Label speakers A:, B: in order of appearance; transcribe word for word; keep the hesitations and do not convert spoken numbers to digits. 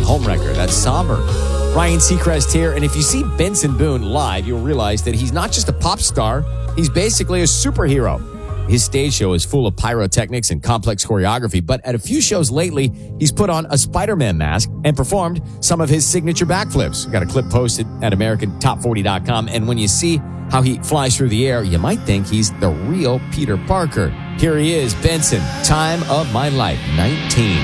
A: homewrecker. That's somber. Ryan Seacrest here, and if you see Benson Boone live, you'll realize that he's not just a pop star, he's basically a superhero. His stage show is full of pyrotechnics and complex choreography, but at a few shows lately, he's put on a Spider-Man mask and performed some of his signature backflips. Got a clip posted at American Top forty dot com, and when you see how he flies through the air, you might think he's the real Peter Parker. Here he is, Benson, Time of My Life, nineteen.